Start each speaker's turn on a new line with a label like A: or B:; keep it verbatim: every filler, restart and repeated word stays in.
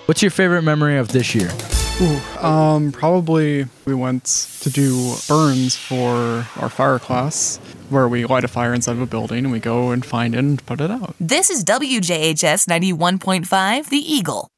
A: What's your favorite memory of this year?
B: Ooh, um, probably we went to do burns for our fire class, where we light a fire inside of a building and we go and find it and put it out.
C: This is W J H S ninety-one point five, The Eagle.